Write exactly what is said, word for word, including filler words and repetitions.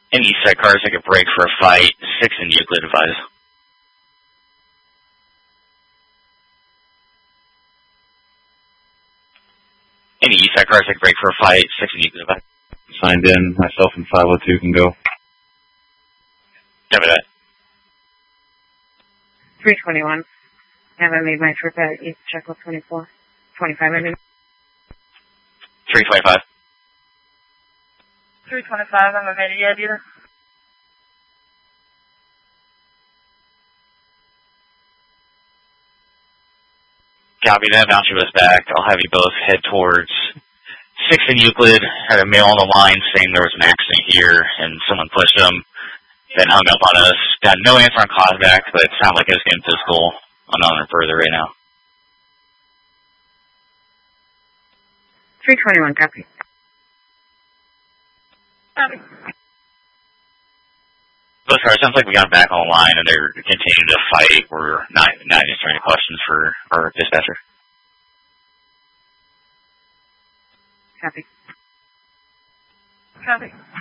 Any east side cars take a break for a fight. Six in Euclid advise. Any east side cars take a break for a fight. Six in Euclid advise. Signed in. Myself and five oh two can go. Cover that. three twenty-one. Have I made my trip at East Checkle twenty-four? twenty-five, I mean. three twenty-five. three twenty-five, I'm made it yet either. Copy that. Bounce your bus back. I'll have you both head towards six in Euclid. Had a male on the line saying there was an accident here and someone pushed him, then hung up on us. Got no answer on callback, but it sounded like it was getting physical. I'm not on further right now. three twenty-one, copy. Copy. Both cars, sounds like we got back on the line and they're continuing to fight. We're not, not answering any questions for our dispatcher. Copy. Copy.